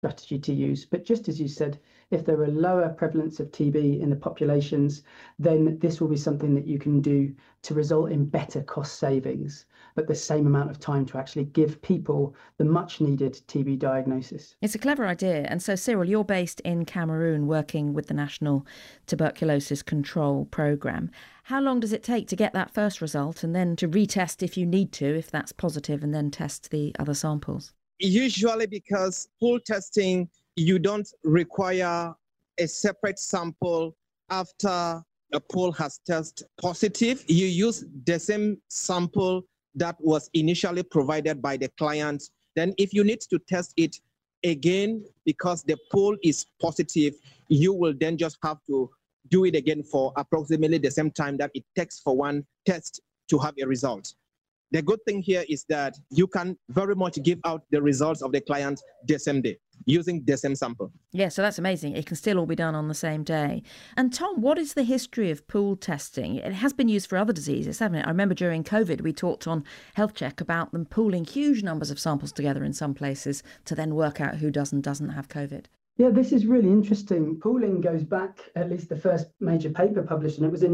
strategy to use. But just as you said, if there are lower prevalence of TB in the populations, then this will be something that you can do to result in better cost savings, but the same amount of time to actually give people the much needed TB diagnosis. It's a clever idea. And so, Cyril, you're based in Cameroon working with the National Tuberculosis Control Programme. How long does it take to get that first result and then to retest if you need to, if that's positive, and then test the other samples? Usually, because pool testing, you don't require a separate sample after a pool has tested positive. You use the same sample that was initially provided by the client. Then if you need to test it again because the pool is positive, you will then just have to do it again for approximately the same time that it takes for one test to have a result. The good thing here is that you can very much give out the results of the client the same day using the same sample. Yeah, so that's amazing. It can still all be done on the same day. And Tom, what is the history of pool testing? It has been used for other diseases, hasn't it? I remember during COVID, we talked on Health Check about them pooling huge numbers of samples together in some places to then work out who does and doesn't have COVID. Yeah, this is really interesting. Pooling goes back, at least the first major paper published, and it was in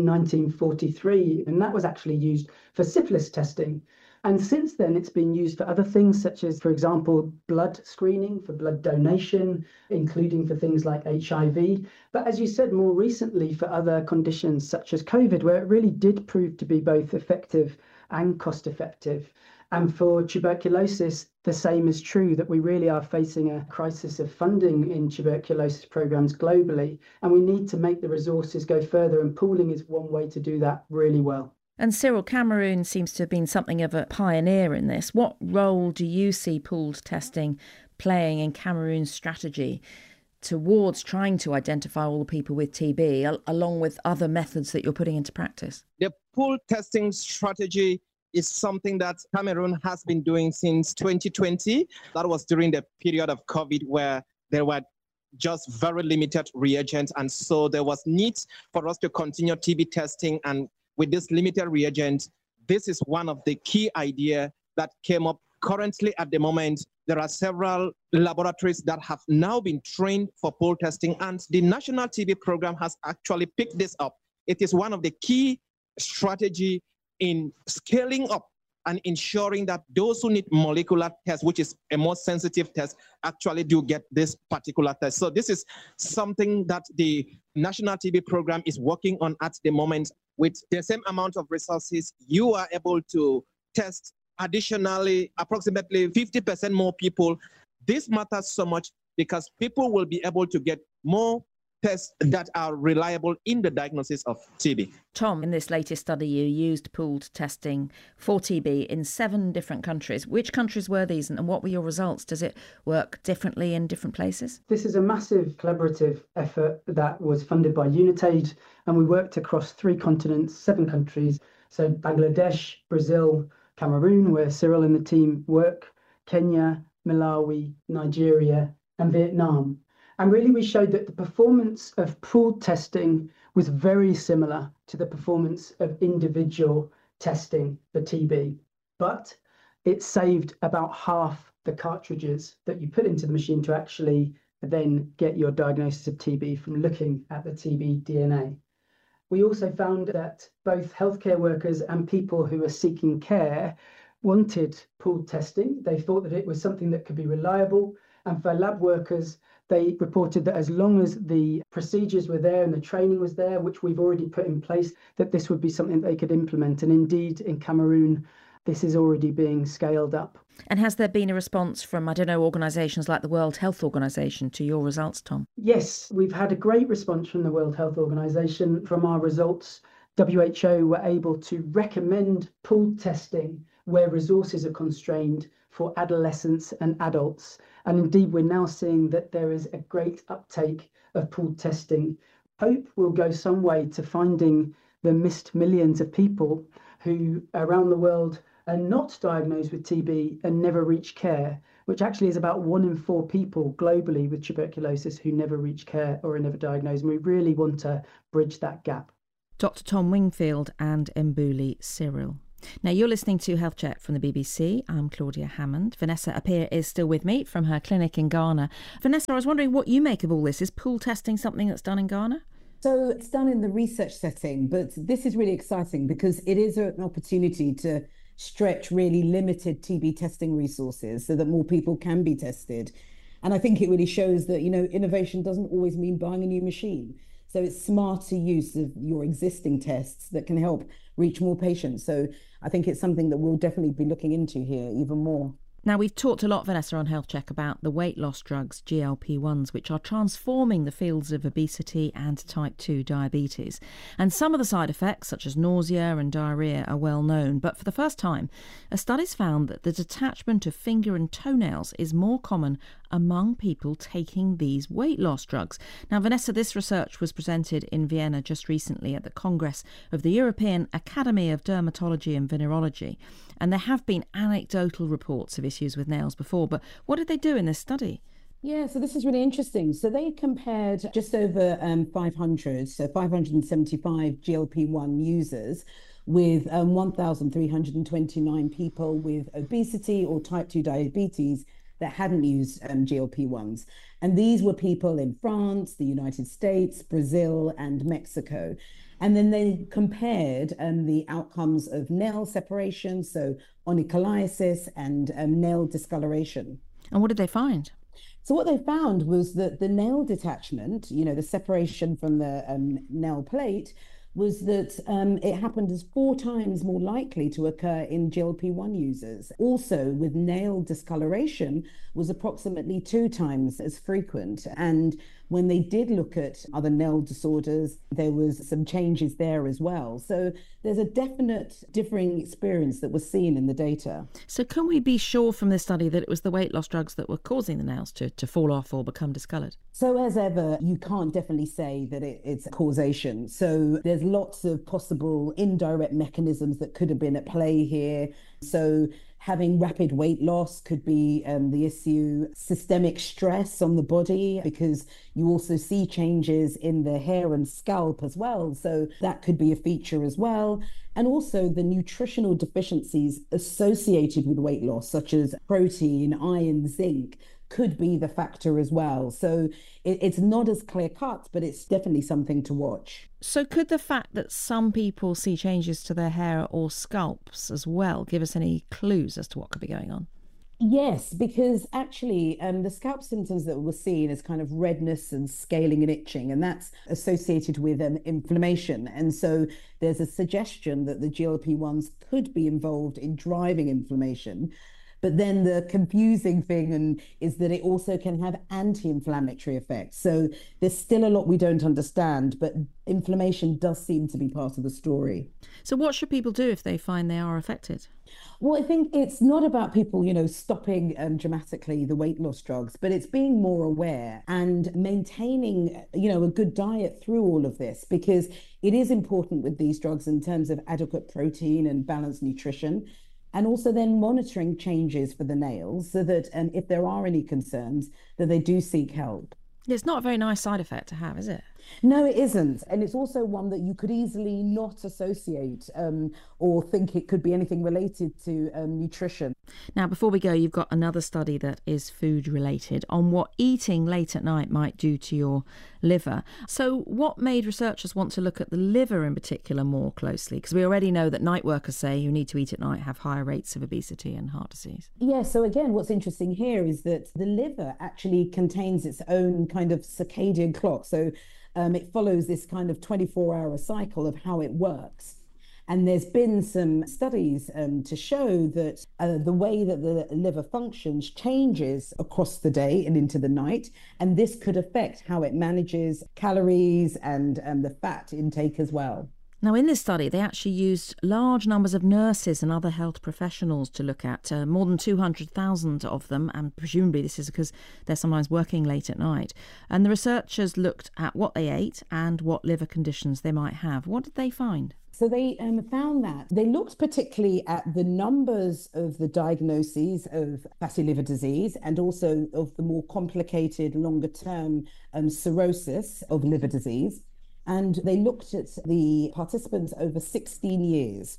1943, and that was actually used for syphilis testing. And since then, it's been used for other things, such as, for example, blood screening, for blood donation, including for things like HIV. But as you said, more recently for other conditions such as COVID, where it really did prove to be both effective and cost effective. And for tuberculosis, the same is true, that we really are facing a crisis of funding in tuberculosis programs globally, and we need to make the resources go further, and pooling is one way to do that really well. And Cyril, Cameroon seems to have been something of a pioneer in this. What role do you see pooled testing playing in Cameroon's strategy towards trying to identify all the people with TB, along with other methods that you're putting into practice? The pooled testing strategy is something that Cameroon has been doing since 2020. That was during the period of COVID where there were just very limited reagents. And so there was need for us to continue TB testing. And with this limited reagent, this is one of the key ideas that came up. Currently, at the moment, there are several laboratories that have now been trained for pool testing, and the National TB Program has actually picked this up. It is one of the key strategies in scaling up and ensuring that those who need molecular tests, which is a more sensitive test, actually do get this particular test. So this is something that the National TB Program is working on at the moment. With the same amount of resources, you are able to test additionally approximately 50% more people. This matters so much because people will be able to get more tests that are reliable in the diagnosis of TB. Tom, in this latest study, you used pooled testing for TB in 7 different countries. Which countries were these and what were your results? Does it work differently in different places? This is a massive collaborative effort that was funded by UNITAID, and we worked across 3 continents, 7 countries. So Bangladesh, Brazil, Cameroon, where Cyril and the team work, Kenya, Malawi, Nigeria, and Vietnam. And really, we showed that the performance of pooled testing was very similar to the performance of individual testing for TB, but it saved about half the cartridges that you put into the machine to actually then get your diagnosis of TB from looking at the TB DNA. We also found that both healthcare workers and people who are seeking care wanted pooled testing. They thought that it was something that could be reliable. And for lab workers, they reported that as long as the procedures were there and the training was there, which we've already put in place, that this would be something they could implement. And indeed, in Cameroon, this is already being scaled up. And has there been a response from, organisations like the World Health Organization to your results, Tom? Yes, we've had a great response from the World Health Organization from our results. WHO were able to recommend pooled testing where resources are constrained for adolescents and adults. And indeed, we're now seeing that there is a great uptake of pooled testing. Hope will go some way to finding the missed millions of people who around the world are not diagnosed with TB and never reach care, which actually is about 1 in 4 people globally with tuberculosis who never reach care or are never diagnosed. And we really want to bridge that gap. Dr. Tom Wingfield and Mbuli Cyril. Now, you're listening to Health Check from the BBC. I'm Claudia Hammond. Vanessa Appiah is still with me from her clinic in Ghana. Vanessa, I was wondering what you make of all this. Is pool testing something that's done in Ghana? So it's done in the research setting, but this is really exciting because it is an opportunity to stretch really limited TB testing resources so that more people can be tested. And I think it really shows that, innovation doesn't always mean buying a new machine. So it's smarter use of your existing tests that can help reach more patients. So I think it's something that we'll definitely be looking into here even more. Now, we've talked a lot, Vanessa, on Health Check about the weight loss drugs, GLP-1s, which are transforming the fields of obesity and type 2 diabetes. And some of the side effects, such as nausea and diarrhoea, are well known. But for the first time, a study's found that the detachment of finger and toenails is more common among people taking these weight loss drugs. Now, Vanessa, this research was presented in Vienna just recently at the Congress of the European Academy of Dermatology and Venereology. And there have been anecdotal reports of issues with nails before, but what did they do in this study? Yeah, so this is really interesting. So they compared just over 575 GLP-1 users with 1,329 people with obesity or type 2 diabetes that hadn't used GLP-1s. And these were people in France, the United States, Brazil, and Mexico. And then they compared the outcomes of nail separation, so onycholysis and nail discoloration. And what did they find? So what they found was that the nail detachment, the separation from the nail plate, was that it happened as 4 times more likely to occur in GLP-1 users. Also, with nail discoloration, was approximately 2 times as frequent. And when they did look at other nail disorders, there was some changes there as well. So there's a definite differing experience that was seen in the data. So can we be sure from this study that it was the weight loss drugs that were causing the nails to fall off or become discoloured? So as ever, you can't definitely say that it's causation. So there's lots of possible indirect mechanisms that could have been at play here. So having rapid weight loss could be the issue. Systemic stress on the body, because you also see changes in the hair and scalp as well. So that could be a feature as well. And also the nutritional deficiencies associated with weight loss, such as protein, iron, zinc, could be the factor as well. So it's not as clear cut, but it's definitely something to watch. So could the fact that some people see changes to their hair or scalps as well give us any clues as to what could be going on? Yes, because actually the scalp symptoms that we're seeing is kind of redness and scaling and itching, and that's associated with inflammation. And so there's a suggestion that the GLP-1s could be involved in driving inflammation. But then the confusing thing is that it also can have anti-inflammatory effects. So there's still a lot we don't understand, but inflammation does seem to be part of the story. So what should people do if they find they are affected? Well, I think it's not about people, stopping dramatically the weight loss drugs, but it's being more aware and maintaining, a good diet through all of this, because it is important with these drugs in terms of adequate protein and balanced nutrition. And also then monitoring changes for the nails so that if there are any concerns, that they do seek help. It's not a very nice side effect to have, is it? No, it isn't. And it's also one that you could easily not associate or think it could be anything related to nutrition. Now, before we go, you've got another study that is food related on what eating late at night might do to your liver. So what made researchers want to look at the liver in particular more closely? Because we already know that night workers say who need to eat at night have higher rates of obesity and heart disease. Yeah, so again, what's interesting here is that the liver actually contains its own kind of circadian clock. So it follows this kind of 24-hour cycle of how it works. And there's been some studies to show that the way that the liver functions changes across the day and into the night. And this could affect how it manages calories and the fat intake as well. Now, in this study, they actually used large numbers of nurses and other health professionals to look at, more than 200,000 of them, and presumably this is because they're sometimes working late at night. And the researchers looked at what they ate and what liver conditions they might have. What did they find? So they found that they looked particularly at the numbers of the diagnoses of fatty liver disease and also of the more complicated longer-term cirrhosis of liver disease. And they looked at the participants over 16 years.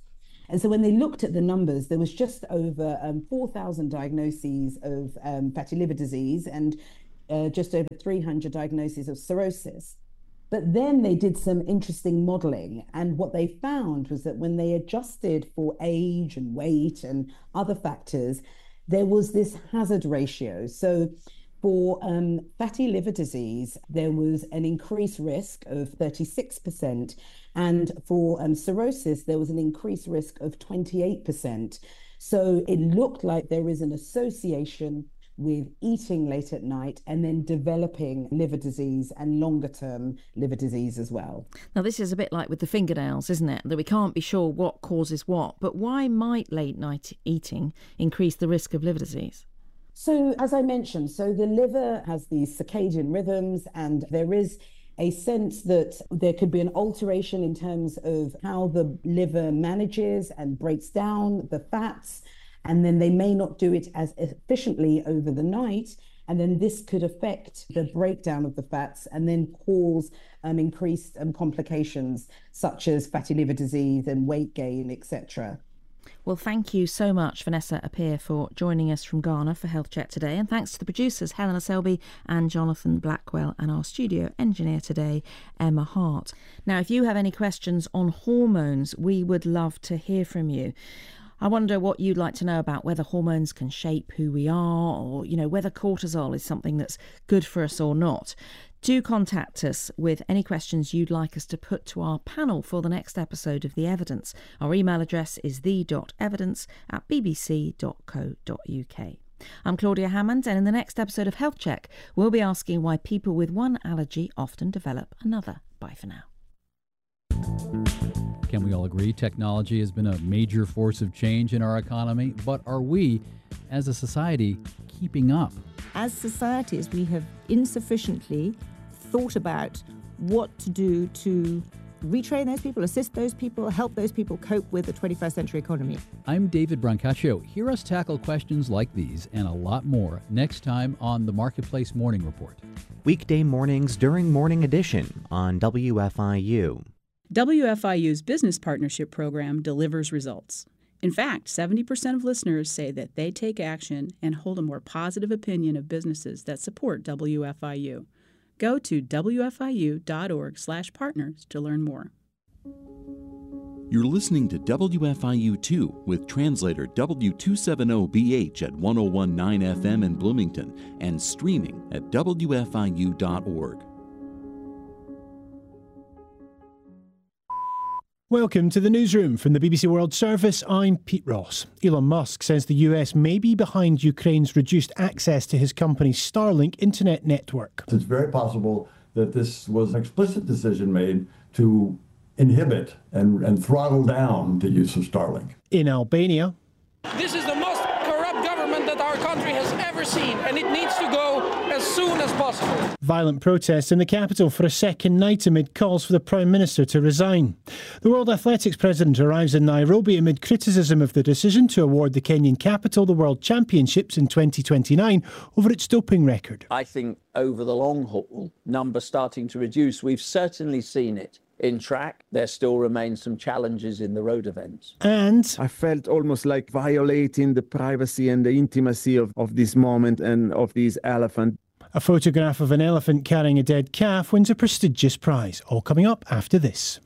And so when they looked at the numbers, there was just over 4,000 diagnoses of fatty liver disease and just over 300 diagnoses of cirrhosis. But then they did some interesting modeling. And what they found was that when they adjusted for age and weight and other factors, there was this hazard ratio. So for fatty liver disease, there was an increased risk of 36%. And for cirrhosis, there was an increased risk of 28%. So it looked like there is an association with eating late at night and then developing liver disease and longer term liver disease as well. Now, this is a bit like with the fingernails, isn't it? That we can't be sure what causes what. But why might late night eating increase the risk of liver disease? So, as I mentioned, so the liver has these circadian rhythms, and there is a sense that there could be an alteration in terms of how the liver manages and breaks down the fats. And then they may not do it as efficiently over the night. And then this could affect the breakdown of the fats and then cause increased complications such as fatty liver disease and weight gain, etc. Well, thank you so much, Vanessa Appiah, for joining us from Ghana for Health Check today. And thanks to the producers, Helena Selby and Jonathan Blackwell, and our studio engineer today, Emma Hart. Now, if you have any questions on hormones, we would love to hear from you. I wonder what you'd like to know about whether hormones can shape who we are, or, whether cortisol is something that's good for us or not. Do contact us with any questions you'd like us to put to our panel for the next episode of The Evidence. Our email address is the.evidence@bbc.co.uk. I'm Claudia Hammond, and in the next episode of Health Check, we'll be asking why people with one allergy often develop another. Bye for now. Can we all agree technology has been a major force of change in our economy? But are we, as a society, keeping up? As societies, we have insufficiently thought about what to do to retrain those people, assist those people, help those people cope with the 21st century economy. I'm David Brancaccio. Hear us tackle questions like these and a lot more next time on the Marketplace Morning Report. Weekday mornings during Morning Edition on WFIU. WFIU's Business Partnership Program delivers results. In fact, 70% of listeners say that they take action and hold a more positive opinion of businesses that support WFIU. Go to wfiu.org/partners to learn more. You're listening to WFIU2 with translator W270BH at 101.9 FM in Bloomington and streaming at WFIU.org. Welcome to the newsroom from the BBC World Service. I'm Pete Ross. Elon Musk says the US may be behind Ukraine's reduced access to his company's Starlink internet network. It's very possible that this was an explicit decision made to inhibit and throttle down the use of Starlink. In Albania, this is the most corrupt government that our country has ever seen, and it needs to go as soon as possible. Violent protests in the capital for a second night amid calls for the Prime Minister to resign. The World Athletics President arrives in Nairobi amid criticism of the decision to award the Kenyan capital the World Championships in 2029 over its doping record. I think over the long haul, numbers starting to reduce. We've certainly seen it in track. There still remains some challenges in the road events. And I felt almost like violating the privacy and the intimacy of this moment and of this elephant. A photograph of an elephant carrying a dead calf wins a prestigious prize. All coming up after this.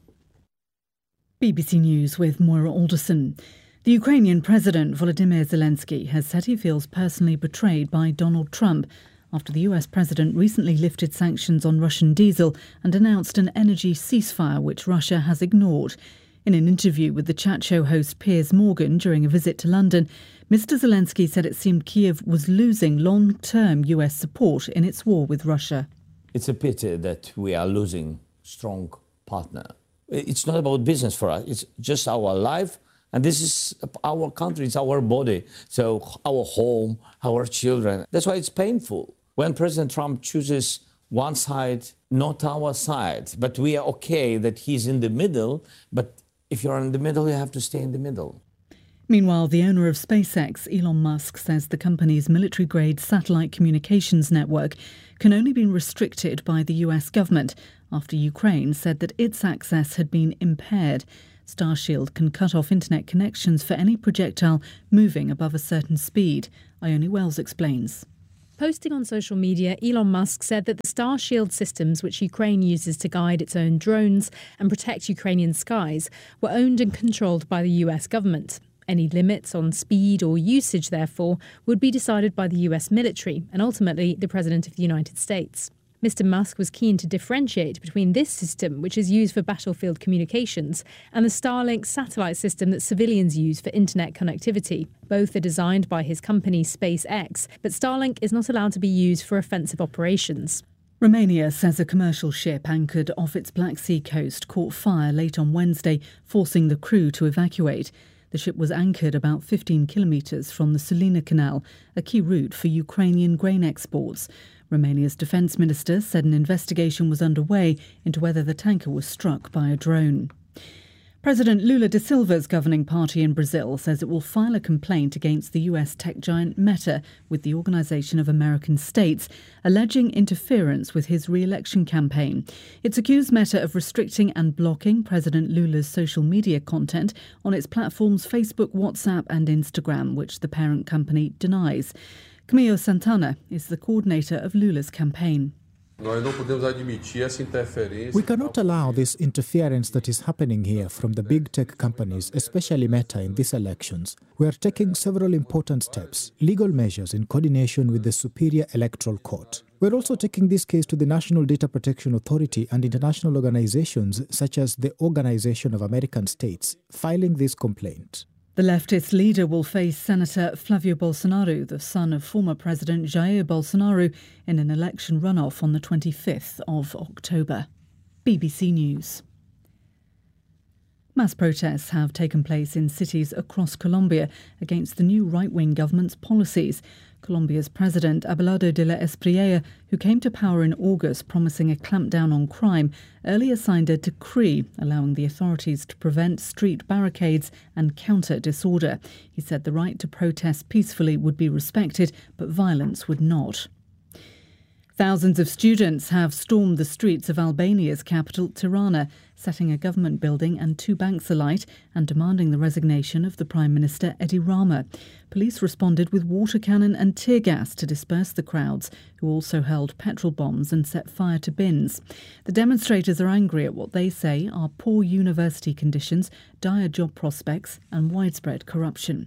BBC News with Moira Alderson. The Ukrainian President Volodymyr Zelensky has said he feels personally betrayed by Donald Trump after the US President recently lifted sanctions on Russian diesel and announced an energy ceasefire which Russia has ignored. In an interview with the chat show host Piers Morgan during a visit to London, Mr. Zelensky said it seemed Kiev was losing long-term US support in its war with Russia. It's a pity that we are losing strong partner. It's not about business for us. It's just our life. And this is our country. It's our body. So our home, our children. That's why it's painful when President Trump chooses one side, not our side. But we are okay that he's in the middle. But if you're in the middle, you have to stay in the middle. Meanwhile, the owner of SpaceX, Elon Musk, says the company's military-grade satellite communications network can only be restricted by the US government after Ukraine said that its access had been impaired. Starshield can cut off internet connections for any projectile moving above a certain speed. Ione Wells explains. Posting on social media, Elon Musk said that the Starshield systems, which Ukraine uses to guide its own drones and protect Ukrainian skies, were owned and controlled by the US government. Any limits on speed or usage, therefore, would be decided by the US military and ultimately the President of the United States. Mr. Musk was keen to differentiate between this system, which is used for battlefield communications, and the Starlink satellite system that civilians use for internet connectivity. Both are designed by his company SpaceX, but Starlink is not allowed to be used for offensive operations. Romania says a commercial ship anchored off its Black Sea coast caught fire late on Wednesday, forcing the crew to evacuate. The ship was anchored about 15 kilometres from the Sulina Canal, a key route for Ukrainian grain exports. Romania's defence minister said an investigation was underway into whether the tanker was struck by a drone. President Lula da Silva's governing party in Brazil says it will file a complaint against the US tech giant Meta with the Organization of American States, alleging interference with his re-election campaign. It's accused Meta of restricting and blocking President Lula's social media content on its platforms Facebook, WhatsApp and Instagram, which the parent company denies. Camilo Santana is the coordinator of Lula's campaign. We cannot allow this interference that is happening here from the big tech companies, especially Meta, in these elections. We are taking several important steps, legal measures in coordination with the Superior Electoral Court. We are also taking this case to the National Data Protection Authority and international organizations such as the Organization of American States, filing this complaint. The leftist leader will face Senator Flavio Bolsonaro, the son of former President Jair Bolsonaro, in an election runoff on the 25th of October. BBC News. Mass protests have taken place in cities across Colombia against the new right-wing government's policies. Colombia's President Abelardo de la Espriella, who came to power in August promising a clampdown on crime, earlier signed a decree allowing the authorities to prevent street barricades and counter disorder. He said the right to protest peacefully would be respected, but violence would not. Thousands of students have stormed the streets of Albania's capital, Tirana, setting a government building and 2 banks alight and demanding the resignation of the Prime Minister Edi Rama. Police responded with water cannon and tear gas to disperse the crowds, who also hurled petrol bombs and set fire to bins. The demonstrators are angry at what they say are poor university conditions, dire job prospects and widespread corruption.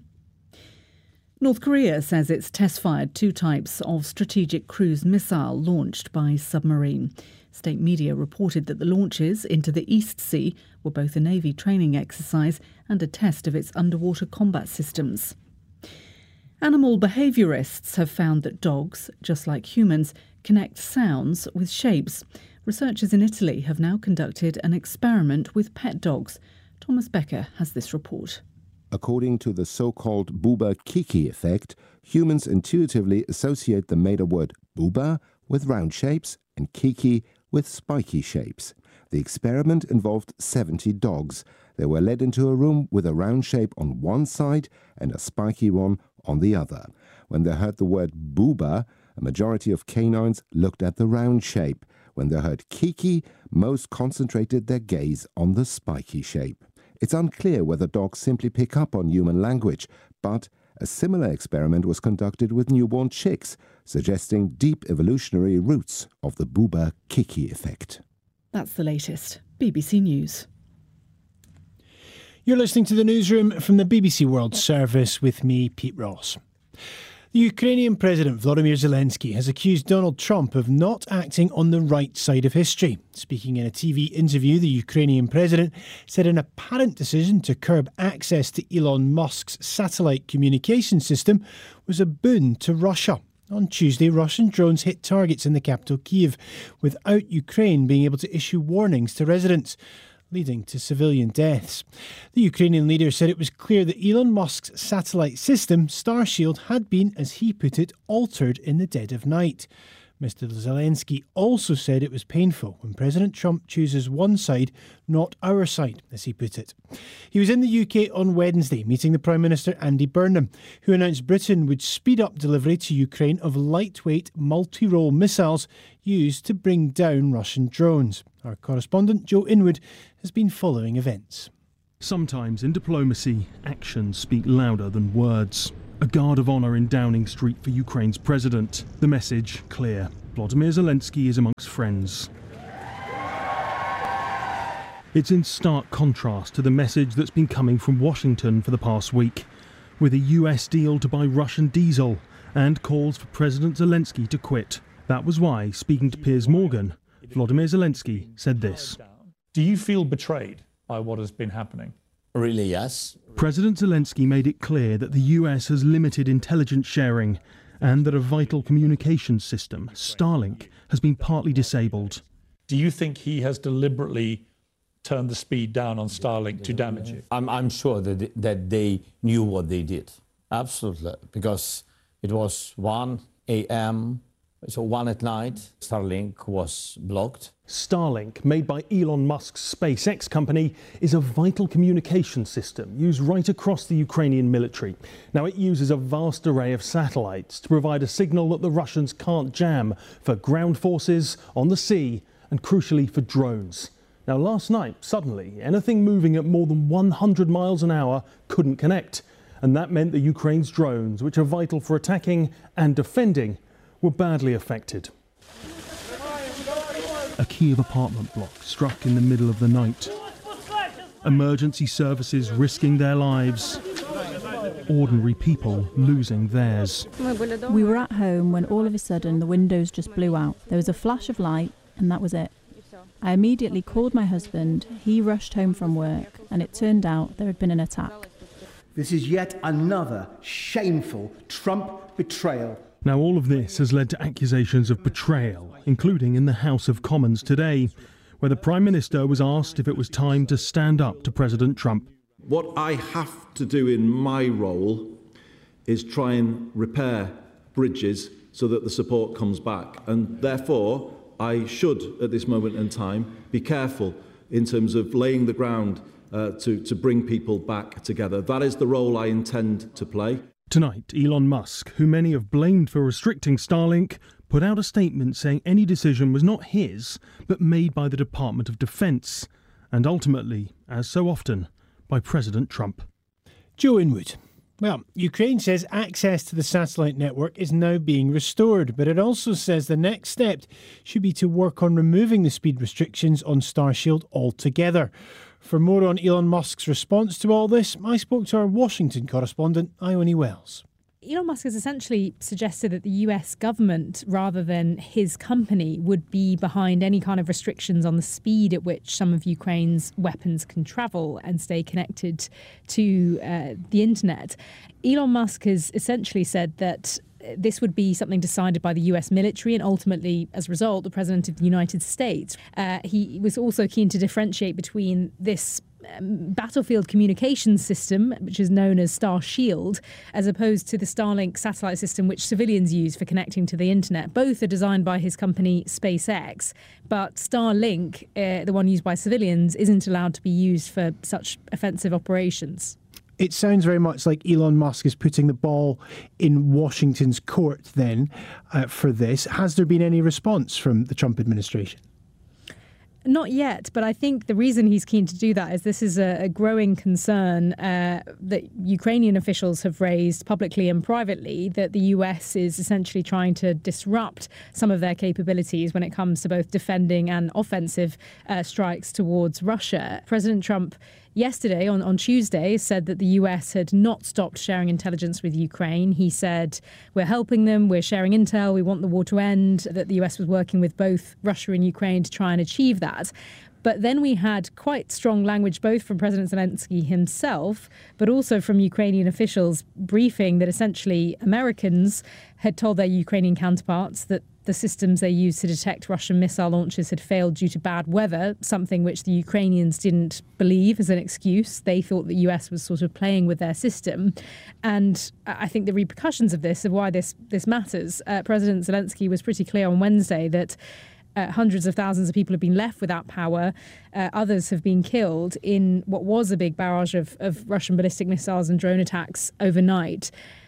North Korea says it's test-fired 2 types of strategic cruise missile launched by submarine. State media reported that the launches into the East Sea were both a Navy training exercise and a test of its underwater combat systems. Animal behaviourists have found that dogs, just like humans, connect sounds with shapes. Researchers in Italy have now conducted an experiment with pet dogs. Thomas Becker has this report. According to the so-called Buba-Kiki effect, humans intuitively associate the meta word Buba with round shapes and Kiki with spiky shapes. The experiment involved 70 dogs. They were led into a room with a round shape on one side and a spiky one on the other. When they heard the word Buba, a majority of canines looked at the round shape. When they heard Kiki, most concentrated their gaze on the spiky shape. It's unclear whether dogs simply pick up on human language, but a similar experiment was conducted with newborn chicks, suggesting deep evolutionary roots of the Buba-Kiki effect. That's the latest. BBC News. You're listening to the newsroom from the BBC World Service with me, Pete Ross. The Ukrainian President Volodymyr Zelensky has accused Donald Trump of not acting on the right side of history. Speaking in a TV interview, the Ukrainian president said an apparent decision to curb access to Elon Musk's satellite communication system was a boon to Russia. On Tuesday, Russian drones hit targets in the capital Kyiv, without Ukraine being able to issue warnings to residents, leading to civilian deaths. The Ukrainian leader said it was clear that Elon Musk's satellite system, Starshield, had been, as he put it, altered in the dead of night. Mr. Zelensky also said it was painful when President Trump chooses one side, not our side, as he put it. He was in the UK on Wednesday, meeting the Prime Minister Andy Burnham, who announced Britain would speed up delivery to Ukraine of lightweight multi-role missiles used to bring down Russian drones. Our correspondent Joe Inwood has been following events. Sometimes in diplomacy, actions speak louder than words. A guard of honour in Downing Street for Ukraine's president. The message clear. Volodymyr Zelensky is amongst friends. It's in stark contrast to the message that's been coming from Washington for the past week, with a US deal to buy Russian diesel and calls for President Zelensky to quit. That was why, speaking to Piers Morgan, Volodymyr Zelensky said this. Do you feel betrayed by what has been happening? Really, yes. President Zelensky made it clear that the US has limited intelligence sharing and that a vital communications system, Starlink, has been partly disabled. Do you think he has deliberately turned the speed down on Starlink to damage it? I'm sure that they knew what they did. Absolutely. Because it was 1 a.m., so 1 at night, Starlink was blocked. Starlink, made by Elon Musk's SpaceX company, is a vital communication system used right across the Ukrainian military. Now, it uses a vast array of satellites to provide a signal that the Russians can't jam for ground forces, on the sea, and crucially for drones. Now, last night, suddenly, anything moving at more than 100 miles an hour couldn't connect. And that meant that Ukraine's drones, which are vital for attacking and defending, were badly affected. A Kyiv apartment block struck in the middle of the night. Emergency services risking their lives. Ordinary people losing theirs. We were at home when all of a sudden the windows just blew out. There was a flash of light and that was it. I immediately called my husband. He rushed home from work and it turned out there had been an attack. This is yet another shameful Trump betrayal. Now, all of this has led to accusations of betrayal, including in the House of Commons today, where the Prime Minister was asked if it was time to stand up to President Trump. What I have to do in my role is try and repair bridges so that the support comes back. And therefore, I should, at this moment in time, be careful in terms of laying the ground to bring people back together. That is the role I intend to play. Tonight, Elon Musk, who many have blamed for restricting Starlink, put out a statement saying any decision was not his, but made by the Department of Defense, and ultimately, as so often, by President Trump. Joe Inwood. Well, Ukraine says access to the satellite network is now being restored, but it also says the next step should be to work on removing the speed restrictions on Starshield altogether. For more on Elon Musk's response to all this, I spoke to our Washington correspondent, Ione Wells. Elon Musk has essentially suggested that the US government, rather than his company, would be behind any kind of restrictions on the speed at which some of Ukraine's weapons can travel and stay connected to the internet. Elon Musk has essentially said that this would be something decided by the US military and ultimately, as a result, the President of the United States. He was also keen to differentiate between this battlefield communications system, which is known as Starshield, as opposed to the Starlink satellite system, which civilians use for connecting to the internet. Both are designed by his company SpaceX, but Starlink, the one used by civilians, isn't allowed to be used for such offensive operations. It sounds very much like Elon Musk is putting the ball in Washington's court then for this. Has there been any response from the Trump administration? Not yet, but I think the reason he's keen to do that is this is a growing concern that Ukrainian officials have raised publicly and privately, that the US is essentially trying to disrupt some of their capabilities when it comes to both defending and offensive strikes towards Russia. President Trump yesterday, on Tuesday, said that the US had not stopped sharing intelligence with Ukraine. He said, we're helping them, we're sharing intel, we want the war to end, that the US was working with both Russia and Ukraine to try and achieve that. But then we had quite strong language both from President Zelensky himself, but also from Ukrainian officials briefing that essentially Americans had told their Ukrainian counterparts that the systems they used to detect Russian missile launches had failed due to bad weather, something which the Ukrainians didn't believe as an excuse. They thought the US was sort of playing with their system. And I think the repercussions of this, of why this matters, President Zelensky was pretty clear on Wednesday that hundreds of thousands of people have been left without power. Others have been killed in what was a big barrage of Russian ballistic missiles and drone attacks overnight.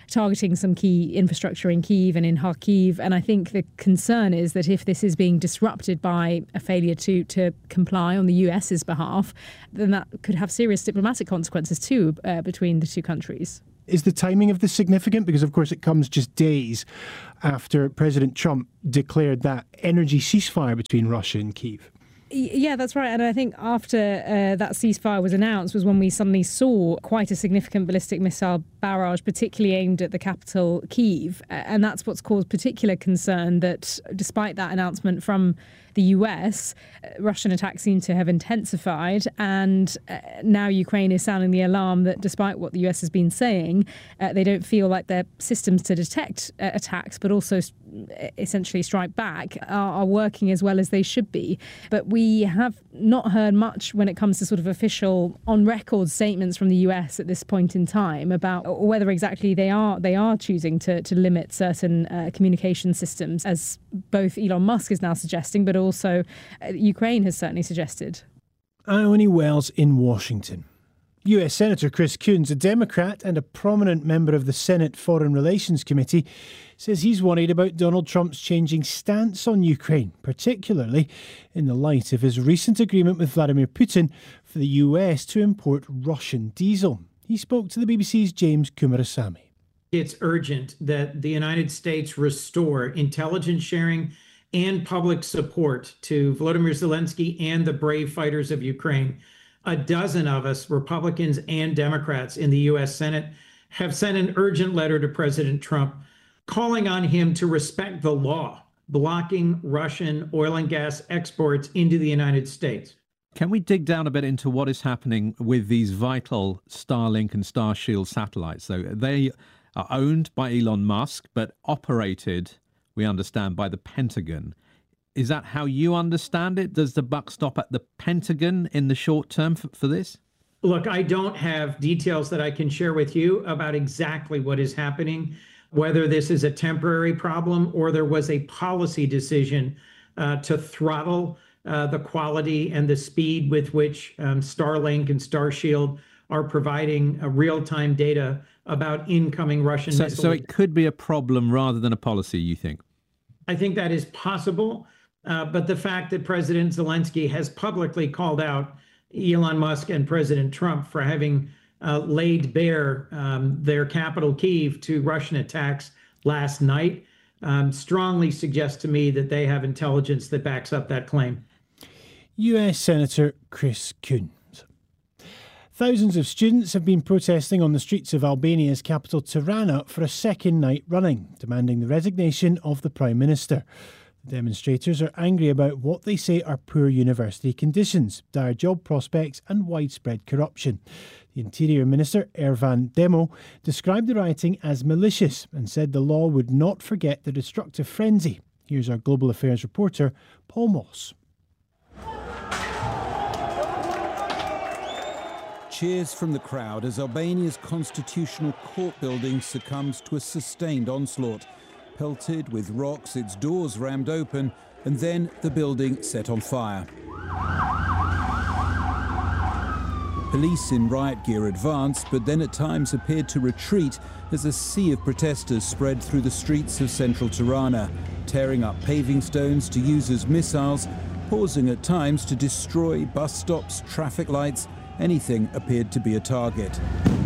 targeting some key infrastructure in Kyiv and in Kharkiv. And I think the concern is that if this is being disrupted by a failure to comply on the US's behalf, then that could have serious diplomatic consequences too between the two countries. Is the timing of this significant? Because, of course, it comes just days after President Trump declared that energy ceasefire between Russia and Kyiv. Yeah, that's right. And I think after that ceasefire was announced was when we suddenly saw quite a significant ballistic missile barrage, particularly aimed at the capital, Kyiv. And that's what's caused particular concern, that despite that announcement from the US, Russian attacks seem to have intensified. And now Ukraine is sounding the alarm that despite what the US has been saying, they don't feel like their systems to detect attacks, but also essentially strike back, are working as well as they should be. But we have not heard much when it comes to sort of official on-record statements from the US at this point in time about whether exactly they are choosing to limit certain communication systems, as both Elon Musk is now suggesting, but also Ukraine has certainly suggested. Ione Wells in Washington. US Senator Chris Coons, a Democrat and a prominent member of the Senate Foreign Relations Committee, says he's worried about Donald Trump's changing stance on Ukraine, particularly in the light of his recent agreement with Vladimir Putin for the US to import Russian diesel. He spoke to the BBC's James Kumarasamy. It's urgent that the United States restore intelligence sharing and public support to Volodymyr Zelensky and the brave fighters of Ukraine. A dozen of us, Republicans and Democrats in the U.S. Senate, have sent an urgent letter to President Trump calling on him to respect the law, blocking Russian oil and gas exports into the United States. Can we dig down a bit into what is happening with these vital Starlink and Starshield satellites? So they are owned by Elon Musk, but operated, we understand, by the Pentagon. Is that how you understand it? Does the buck stop at the Pentagon in the short term for this? Look, I don't have details that I can share with you about exactly what is happening, whether this is a temporary problem or there was a policy decision to throttle the quality and the speed with which Starlink and Starshield are providing real-time data about incoming Russian missiles. So it could be a problem rather than a policy, you think? I think that is possible. But the fact that President Zelensky has publicly called out Elon Musk and President Trump for having laid bare their capital, Kyiv, to Russian attacks last night strongly suggests to me that they have intelligence that backs up that claim. US Senator Chris Coons. Thousands of students have been protesting on the streets of Albania's capital, Tirana, for a second night running, demanding the resignation of the Prime Minister. Demonstrators are angry about what they say are poor university conditions, dire job prospects and widespread corruption. The Interior Minister, Ervan Demo, described the rioting as malicious and said the law would not forget the destructive frenzy. Here's our Global Affairs reporter, Paul Moss. Cheers from the crowd as Albania's constitutional court building succumbs to a sustained onslaught. Pelted with rocks, its doors rammed open, and then the building set on fire. Police in riot gear advanced, but then at times appeared to retreat as a sea of protesters spread through the streets of central Tirana, tearing up paving stones to use as missiles, pausing at times to destroy bus stops, traffic lights. Anything appeared to be a target.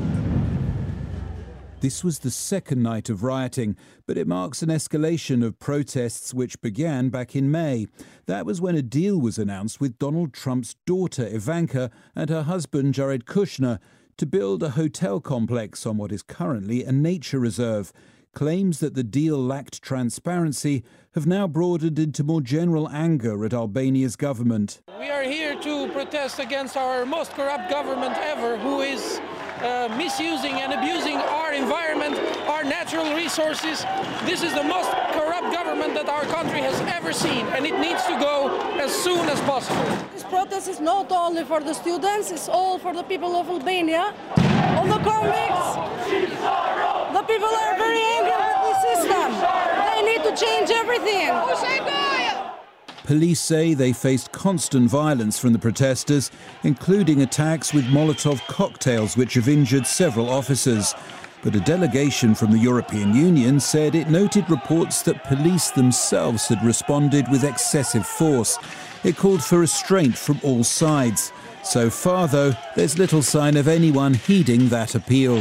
This was the second night of rioting, but it marks an escalation of protests which began back in May. That was when a deal was announced with Donald Trump's daughter Ivanka and her husband Jared Kushner to build a hotel complex on what is currently a nature reserve. Claims that the deal lacked transparency have now broadened into more general anger at Albania's government. We are here to protest against our most corrupt government ever, who is misusing and abusing our environment, our natural resources. This is the most corrupt government that our country has ever seen, and it needs to go as soon as possible. This protest is not only for the students, it's all for the people of Albania. All the convicts, the people are very angry with the system. They need to change everything. Police say they faced constant violence from the protesters, including attacks with Molotov cocktails which have injured several officers. But a delegation from the European Union said it noted reports that police themselves had responded with excessive force. It called for restraint from all sides. So far, though, there's little sign of anyone heeding that appeal.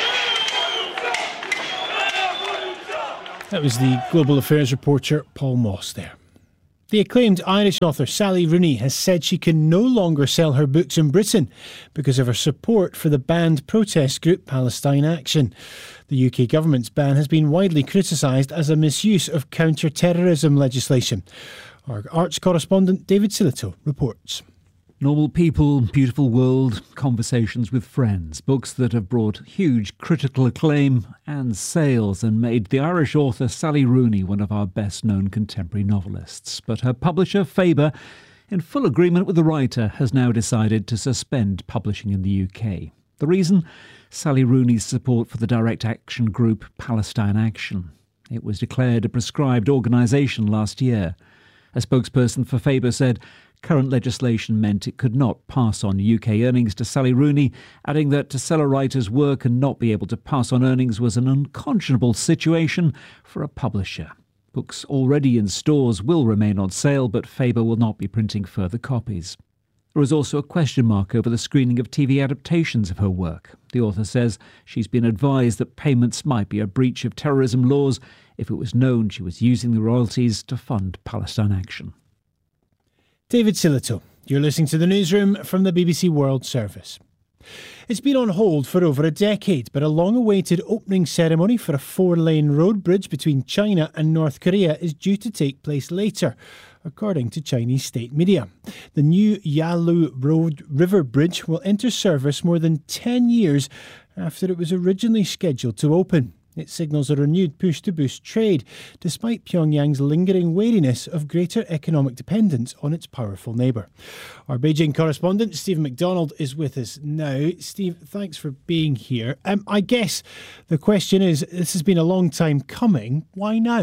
That was the Global Affairs reporter Paul Moss there. The acclaimed Irish author Sally Rooney has said she can no longer sell her books in Britain because of her support for the banned protest group Palestine Action. The UK government's ban has been widely criticised as a misuse of counter-terrorism legislation. Our arts correspondent David Silito reports. Normal People, Beautiful World, Conversations with Friends, books that have brought huge critical acclaim and sales and made the Irish author Sally Rooney one of our best-known contemporary novelists. But her publisher, Faber, in full agreement with the writer, has now decided to suspend publishing in the UK. The reason? Sally Rooney's support for the direct action group Palestine Action. It was declared a proscribed organisation last year. A spokesperson for Faber said current legislation meant it could not pass on UK earnings to Sally Rooney, adding that to sell a writer's work and not be able to pass on earnings was an unconscionable situation for a publisher. Books already in stores will remain on sale, but Faber will not be printing further copies. There is also a question mark over the screening of TV adaptations of her work. The author says she's been advised that payments might be a breach of terrorism laws if it was known she was using the royalties to fund Palestine Action. David Silito, you're listening to the newsroom from the BBC World Service. It's been on hold for over a decade, but a long-awaited opening ceremony for a 4-lane road bridge between China and North Korea is due to take place later, according to Chinese state media. The new Yalu River Bridge will enter service more than 10 years after it was originally scheduled to open. It signals a renewed push to boost trade, despite Pyongyang's lingering wariness of greater economic dependence on its powerful neighbour. Our Beijing correspondent, Stephen McDonald, is with us now. Steve, thanks for being here. I guess the question is, this has been a long time coming. Why now?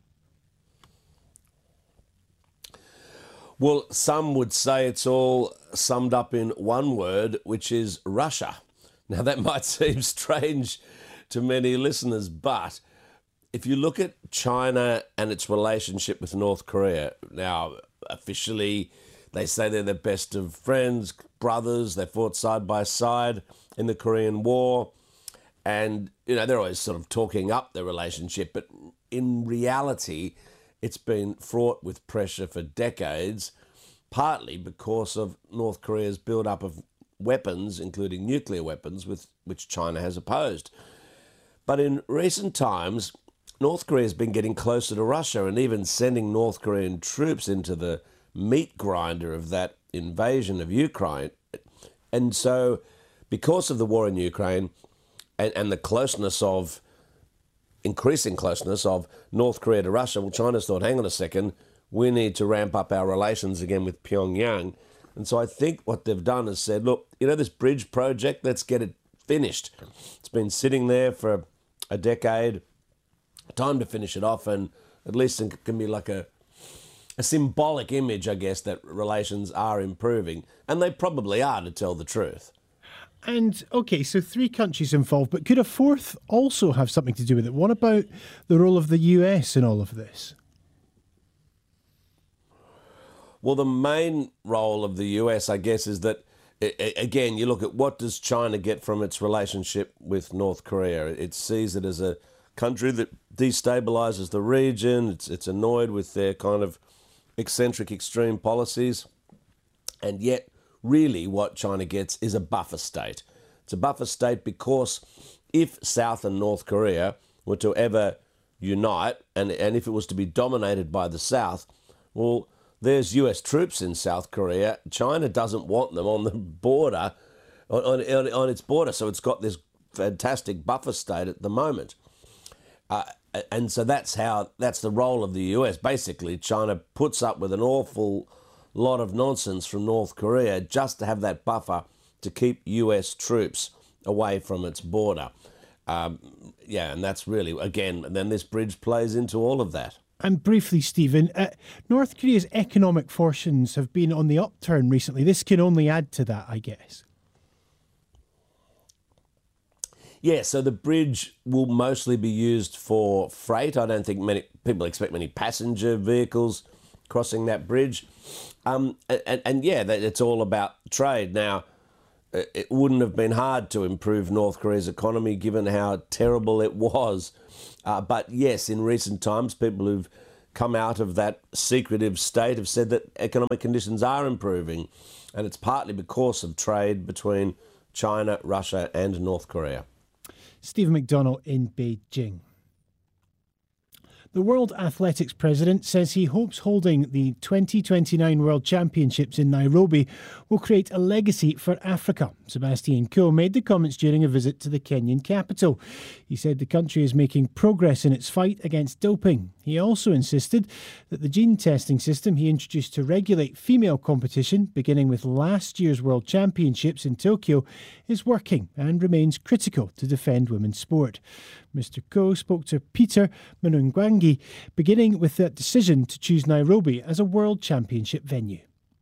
Well, some would say it's all summed up in one word, which is Russia. Now, that might seem strange to many listeners, but if you look at China and its relationship with North Korea, now officially they say they're the best of friends, brothers, they fought side by side in the Korean War, and they're always sort of talking up their relationship, but in reality it's been fraught with pressure for decades, partly because of North Korea's build-up of weapons, including nuclear weapons, with which China has opposed. But in recent times, North Korea has been getting closer to Russia and even sending North Korean troops into the meat grinder of that invasion of Ukraine. And so, because of the war in Ukraine and the increasing closeness of North Korea to Russia, well, China's thought, hang on a second, we need to ramp up our relations again with Pyongyang. And so I think what they've done is said, look, this bridge project, let's get it finished. It's been sitting there for a decade. Time to finish it off, and at least it can be like a symbolic image, I guess, that relations are improving. And they probably are, to tell the truth. And, OK, so 3 countries involved, but could a 4th also have something to do with it? What about the role of the US in all of this? Well, the main role of the US, I guess, is that, again, you look at what does China get from its relationship with North Korea. It sees it as a country that destabilises the region. It's annoyed with their kind of eccentric, extreme policies. And yet, really, what China gets is a buffer state. It's a buffer state because if South and North Korea were to ever unite, and if it was to be dominated by the South, well, there's US troops in South Korea. China doesn't want them on the border, on its border, so it's got this fantastic buffer state at the moment. And so that's the role of the US. Basically, China puts up with an awful lot of nonsense from North Korea just to have that buffer to keep US troops away from its border. And that's really, again, then this bridge plays into all of that. And briefly, Stephen, North Korea's economic fortunes have been on the upturn recently. This can only add to that, I guess. Yeah, so the bridge will mostly be used for freight. I don't think many people expect many passenger vehicles crossing that bridge. And yeah, it's all about trade. Now, it wouldn't have been hard to improve North Korea's economy given how terrible it was. But yes, in recent times, people who've come out of that secretive state have said that economic conditions are improving. And it's partly because of trade between China, Russia and North Korea. Stephen McDonnell in Beijing. The World Athletics President says he hopes holding the 2029 World Championships in Nairobi will create a legacy for Africa. Sebastian Coe made the comments during a visit to the Kenyan capital. He said the country is making progress in its fight against doping. He also insisted that the gene testing system he introduced to regulate female competition, beginning with last year's World Championships in Tokyo, is working and remains critical to defend women's sport. Mr. Coe spoke to Peter Mnangagwa, beginning with that decision to choose Nairobi as a World Championship venue.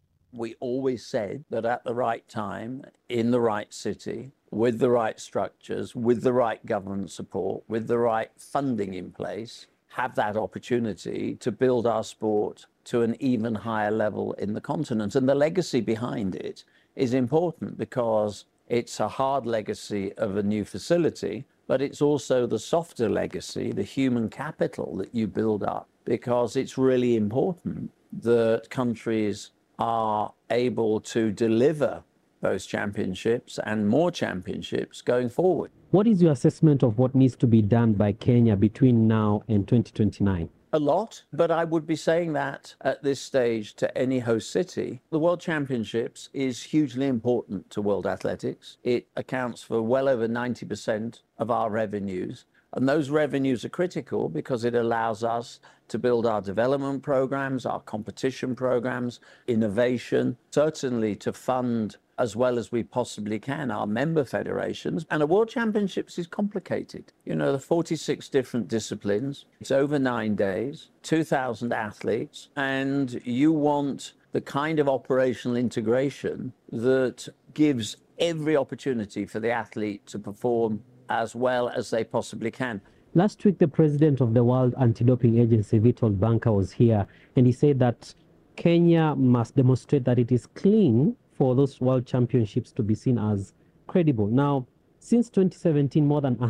We always said that at the right time, in the right city, with the right structures, with the right government support, with the right funding in place, have that opportunity to build our sport to an even higher level in the continent. And the legacy behind it is important because it's a hard legacy of a new facility, but it's also the softer legacy, the human capital that you build up, because it's really important that countries are able to deliver those championships and more championships going forward. What is your assessment of what needs to be done by Kenya between now and 2029? A lot, but I would be saying that at this stage to any host city. The World Championships is hugely important to world athletics. It accounts for well over 90% of our revenues. And those revenues are critical because it allows us to build our development programs, our competition programs, innovation, certainly to fund as well as we possibly can our member federations. And a World Championships is complicated. You know, the 46 different disciplines, it's over 9 days, 2,000 athletes, and you want the kind of operational integration that gives every opportunity for the athlete to perform as well as they possibly can. Last week, the president of the World Anti-Doping Agency, Vitold Banka, was here, and he said that Kenya must demonstrate that it is clean for those World Championships to be seen as credible. Now, since 2017, more than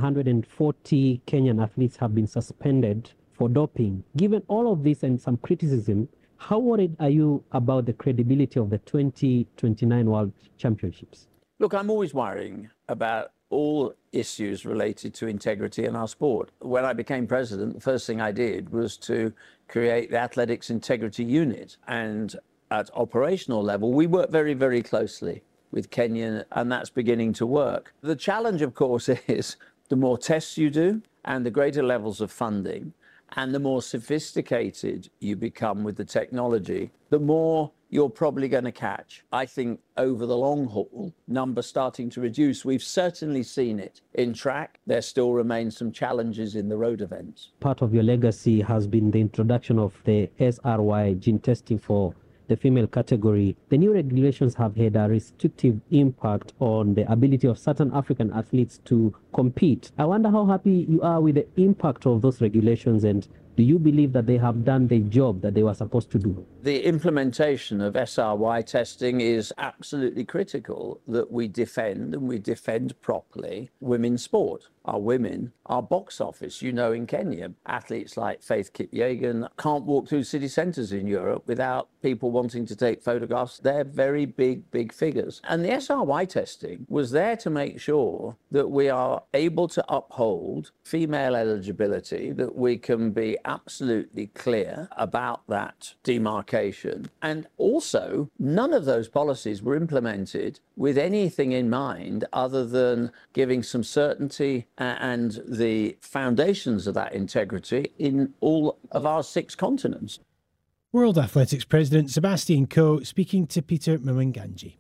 140 Kenyan athletes have been suspended for doping. Given all of this and some criticism, how worried are you about the credibility of the 2029 World Championships? Look, I'm always worrying about all issues related to integrity in our sport. When I became president, the first thing I did was to create the Athletics Integrity Unit. And at operational level, we work very, very closely with Kenya, and that's beginning to work. The challenge, of course, is the more tests you do and the greater levels of funding and the more sophisticated you become with the technology, the more you're probably going to catch. I think over the long haul, numbers starting to reduce. We've certainly seen it in track. There still remain some challenges in the road events. Part of your legacy has been the introduction of the SRY gene testing for the female category. The new regulations have had a restrictive impact on the ability of certain African athletes to compete. I wonder how happy you are with the impact of those regulations, and do you believe that they have done the job that they were supposed to do? The implementation of SRY testing is absolutely critical, that we defend, and we defend properly, women's sport. Our women, our box office. You know, in Kenya, athletes like Faith Kipyegon can't walk through city centres in Europe without people wanting to take photographs. They're very big, big figures. And the SRY testing was there to make sure that we are able to uphold female eligibility, that we can be absolutely clear about that demarcation. And also, none of those policies were implemented with anything in mind other than giving some certainty and the foundations of that integrity in all of our 6 continents. World Athletics President Sebastian Coe speaking to Peter Mnangagwa.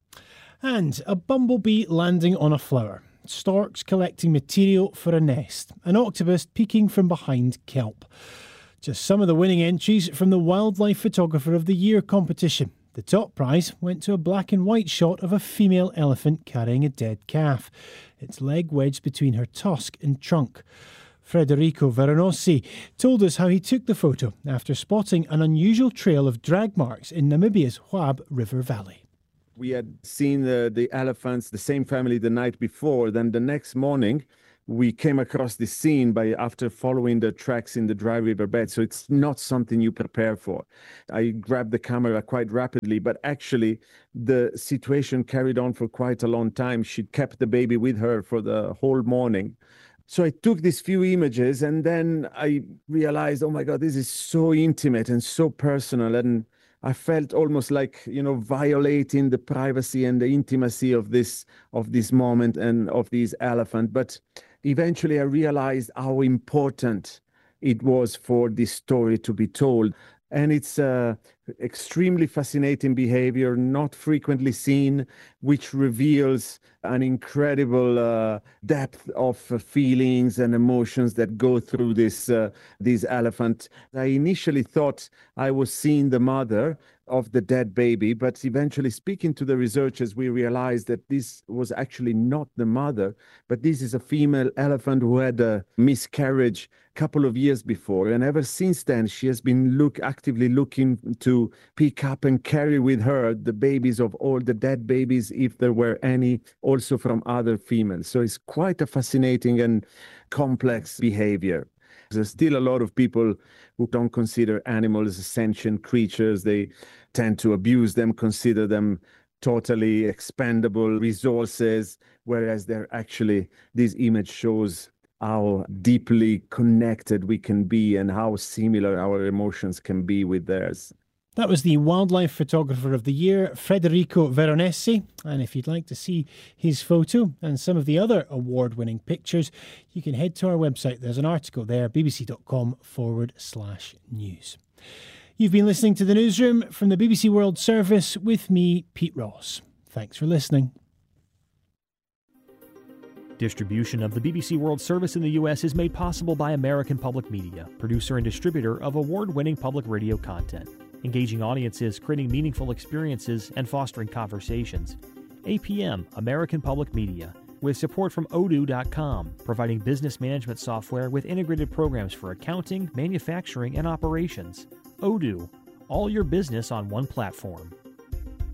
And a bumblebee landing on a flower, storks collecting material for a nest, an octopus peeking from behind kelp. Just some of the winning entries from the Wildlife Photographer of the Year competition. The top prize went to a black and white shot of a female elephant carrying a dead calf, its leg wedged between her tusk and trunk. Federico Veronesi told us how he took the photo after spotting an unusual trail of drag marks in Namibia's Hwab River Valley. We had seen the elephants, the same family, the night before. Then the next morning, we came across this scene after following the tracks in the dry riverbed. So it's not something you prepare for. I grabbed the camera quite rapidly, but actually the situation carried on for quite a long time. She kept the baby with her for the whole morning. So I took these few images and then I realized, oh my God, this is so intimate and so personal. And I felt almost like, violating the privacy and the intimacy of this moment and of this elephant. But eventually I realized how important it was for this story to be told. And it's extremely fascinating behavior, not frequently seen, which reveals an incredible depth of feelings and emotions that go through this elephant. I initially thought I was seeing the mother of the dead baby, but eventually speaking to the researchers, we realized that this was actually not the mother, but this is a female elephant who had a miscarriage a couple of years before. And ever since then, she has been actively looking to pick up and carry with her the babies of all the dead babies, if there were any, also from other females. So it's quite a fascinating and complex behavior. There's still a lot of people who don't consider animals sentient creatures. They tend to abuse them, consider them totally expendable resources, whereas this image shows how deeply connected we can be and how similar our emotions can be with theirs. That was the Wildlife Photographer of the Year, Federico Veronesi. And if you'd like to see his photo and some of the other award-winning pictures, you can head to our website. There's an article there, bbc.com/news. You've been listening to The Newsroom from the BBC World Service with me, Pete Ross. Thanks for listening. Distribution of the BBC World Service in the U.S. is made possible by American Public Media, producer and distributor of award-winning public radio content. Engaging audiences, creating meaningful experiences, and fostering conversations. APM, American Public Media, with support from Odoo.com, providing business management software with integrated programs for accounting, manufacturing, and operations. Odoo, all your business on one platform.